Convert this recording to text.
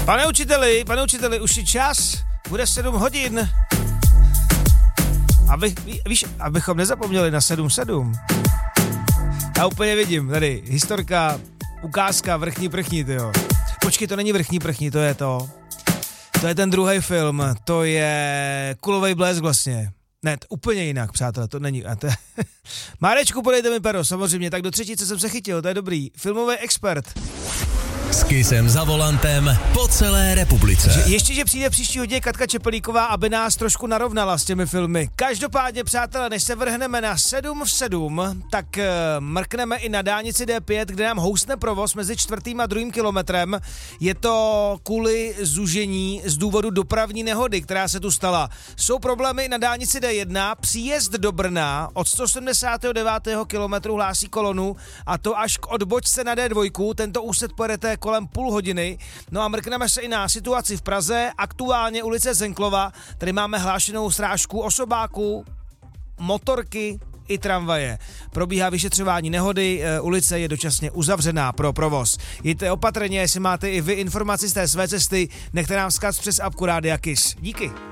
Pane učiteli, už je čas, bude 7 hodin. Abychom nezapomněli na 7-7. Já úplně vidím, tady, historka, ukázka, vrchní prchní, tyjo. Počkej, to není vrchní prchní, to je to. To je ten druhý film, to je Kulovej blesk vlastně. Ne, to úplně jinak, přátelé, to není. Márečku, podejte mi pero, samozřejmě, tak do třetice jsem se chytil, to je dobrý. Filmový expert. S Kissem za volantem po celé republice. Ještě, že přijde příští hodně Katka Čepelíková, aby nás trošku narovnala s těmi filmy. Každopádně, přátelé, než se vrhneme na 7 v 7, tak mrkneme i na dálnici D5, kde nám housne provoz mezi 4. a 2. kilometrem. Je to kvůli zúžení z důvodu dopravní nehody, která se tu stala. Jsou problémy i na dálnici D1, příjezd do Brna od 179. kilometru hlásí kolonu, a to až k odbočce na D2, tento úsek pojedete kolem půl hodiny. No a mrkneme se i na situaci v Praze, aktuálně ulice Zenklova, tady máme hlášenou srážku osobáků, motorky i tramvaje. Probíhá vyšetřování nehody, ulice je dočasně uzavřená pro provoz. Jděte opatrně, jestli máte i vy informaci z té své cesty, nechte nám vzkaz přes apku Rádia Kiss. Díky.